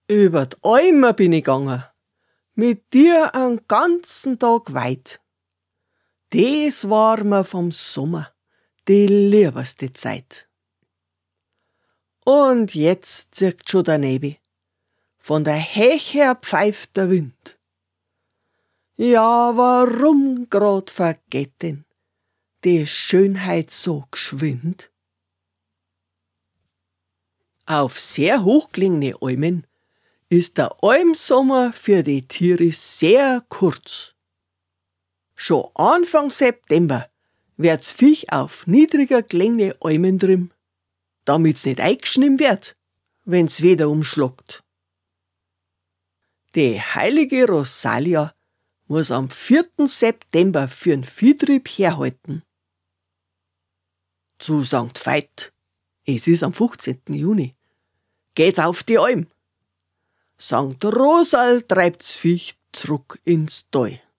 Über die Alme bin ich gegangen, mit dir einen ganzen Tag weit. Das war mir vom Sommer die liebste Zeit. Und jetzt zirkt schon der Nebel, von der Hech her pfeift der Wind. Ja, warum grad vergeht denn die Schönheit so geschwind? Auf sehr hochgelegene Almen ist der Almsommer für die Tiere sehr kurz. Schon Anfang September wird's Viech auf niedriger gelegene Almen drüben, damit's nicht eingeschnitten wird, wenn's wieder umschlagt. Die heilige Rosalia muss am 4. September für'n Viehtrieb herhalten. Zu St. Veit, es ist am 15. Juni, geht's auf die Alm. St. Rosal treibt's Viech zurück ins Tal.